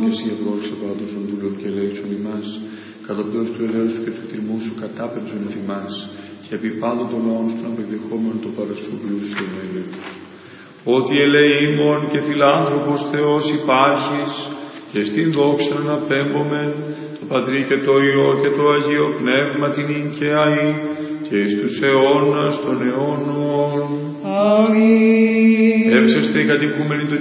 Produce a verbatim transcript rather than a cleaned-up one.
και εσύ ευλόγησε πάντως των δούλων και ελέησον ημάς, κατοπτός του ελέους σου και του τιμού σου κατάπεμψον εθιμάς, και επί πάντων των λαών σου απεκδεχόμενον το παραστού πλούσιον έλεγχος. Ότι ελεήμων και φιλάνθρωπος Θεός υπάρχεις, και στην δόξα να πέμπομεν, το Πατρί και το Υιό και το Αγίο Πνεύμα την ίν και αΐ, και εις τους αιώνας των αιώνων. Αμήν. Έψαστε οι κατοικούμενοι του